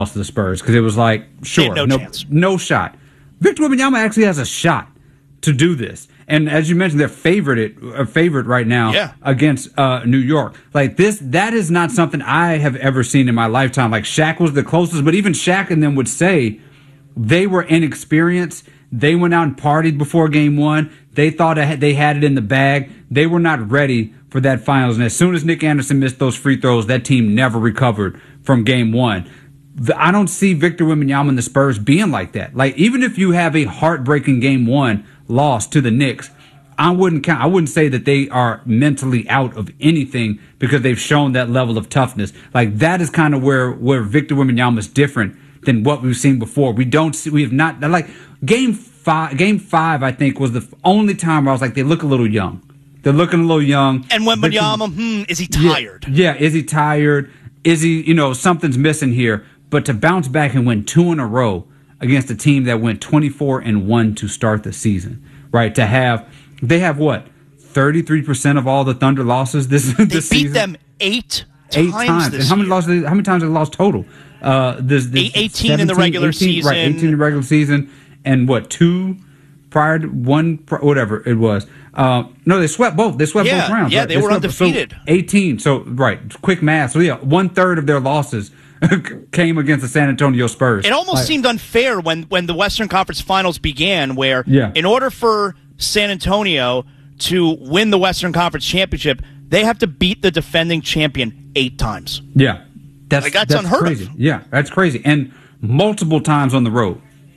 to the Spurs because it was like, sure, no shot. Victor Wembanyama actually has a shot to do this. And as you mentioned, they're favorite right now against New York. Like that is not something I have ever seen in my lifetime. Like Shaq was the closest, but even Shaq and them would say they were inexperienced. They went out and partied before game one. They thought they had it in the bag. They were not ready for that finals. And as soon as Nick Anderson missed those free throws, that team never recovered from game one. I don't see Victor Wembanyama and the Spurs being like that. Like, even if you have a heartbreaking game one loss to the Knicks, I wouldn't say that they are mentally out of anything because they've shown that level of toughness. Like, that is kind of where Victor Wembanyama is different than what we've seen before. We have not, like, game five, I think, was the only time where I was like, they look a little young. They're looking a little young. And Wembanyama, is he tired? Yeah, is he tired? Is he, something's missing here. But to bounce back and win 2 in a row against a team that went 24-1 to start the season, right? They have what? 33% of all the Thunder losses this season. They beat them 8 times. And how many times have they lost total? 18 in the regular season. Right, 18 in the regular season. And what, 2 prior to 1, whatever it was. No, they swept both. They swept both rounds. Yeah, right? they were undefeated. So 18. So, right, quick math. So, 1/3 of their losses came against the San Antonio Spurs. It almost seemed unfair when the Western Conference Finals began, where in order for San Antonio to win the Western Conference Championship, they have to beat the defending champion 8 times. Yeah. That's unheard crazy. of. Yeah, that's crazy. And multiple times on the road.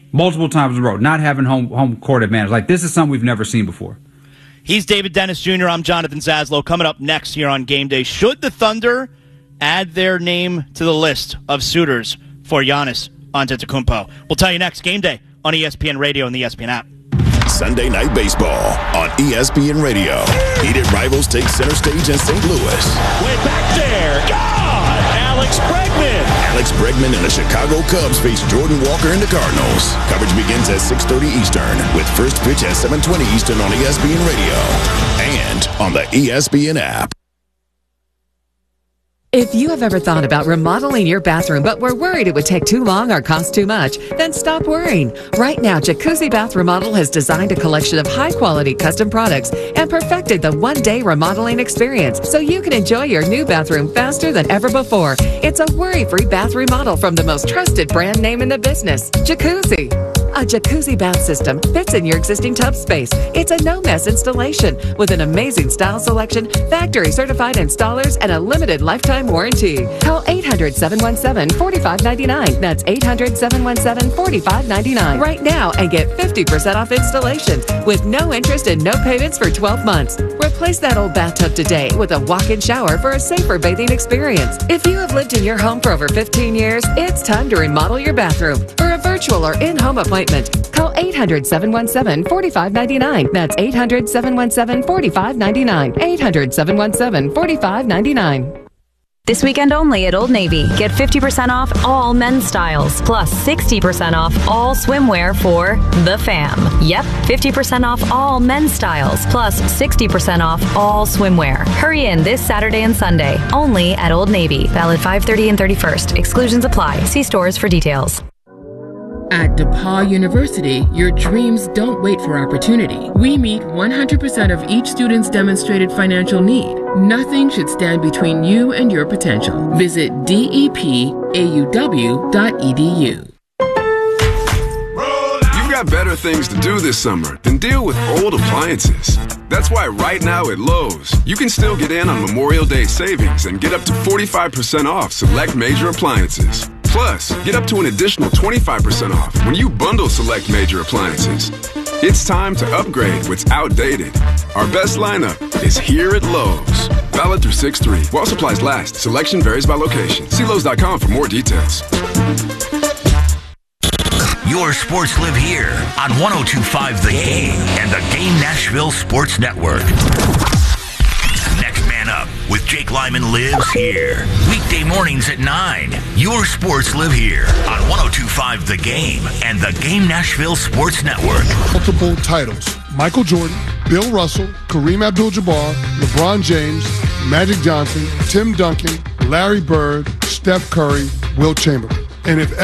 Not having home court advantage. Like, this is something we've never seen before. He's David Dennis Jr. I'm Jonathan Zaslow. Coming up next here on Game Day, should the Thunder add their name to the list of suitors for Giannis Antetokounmpo? We'll tell you next. Game Day on ESPN Radio and the ESPN app. Sunday Night Baseball on ESPN Radio. Heated rivals take center stage in St. Louis. Way back there. God! Alex Bregman. Alex Bregman and the Chicago Cubs face Jordan Walker and the Cardinals. Coverage begins at 6:30 Eastern with first pitch at 7:20 Eastern on ESPN Radio and on the ESPN app. If you have ever thought about remodeling your bathroom but were worried it would take too long or cost too much, then stop worrying. Right now, Jacuzzi Bath Remodel has designed a collection of high-quality custom products and perfected the one-day remodeling experience so you can enjoy your new bathroom faster than ever before. It's a worry-free bath remodel from the most trusted brand name in the business, Jacuzzi. A jacuzzi bath system fits in your existing tub space. It's a no-mess installation with an amazing style selection, factory-certified installers, and a limited lifetime warranty. Call 800-717-4599. That's 800-717-4599 right now and get 50% off installation with no interest and no payments for 12 months. Replace that old bathtub today with a walk-in shower for a safer bathing experience. If you have lived in your home for over 15 years, it's time to remodel your bathroom. For a virtual or in-home appointment, call 800-717-4599. That's 800-717-4599. 800-717-4599. This weekend only at Old Navy. Get 50% off all men's styles, plus 60% off all swimwear for the fam. Yep, 50% off all men's styles, plus 60% off all swimwear. Hurry in this Saturday and Sunday, only at Old Navy. Valid 5/30 and 31st. Exclusions apply. See stores for details. At DePaul University, your dreams don't wait for opportunity. We meet 100% of each student's demonstrated financial need. Nothing should stand between you and your potential. Visit depauw.edu. You've got better things to do this summer than deal with old appliances. That's why right now at Lowe's, you can still get in on Memorial Day savings and get up to 45% off select major appliances. Plus, get up to an additional 25% off when you bundle select major appliances. It's time to upgrade what's outdated. Our best lineup is here at Lowe's. Valid through 6/3. While supplies last, selection varies by location. See Lowe's.com for more details. Your sports live here on 102.5 The Game and the Game Nashville Sports Network. Next Man Up with Jake Lyman lives here. Weekday mornings at 9. Your sports live here on 102.5 The Game and the Game Nashville Sports Network. Multiple titles. Michael Jordan, Bill Russell, Kareem Abdul-Jabbar, LeBron James, Magic Johnson, Tim Duncan, Larry Bird, Steph Curry, Wilt Chamberlain. And if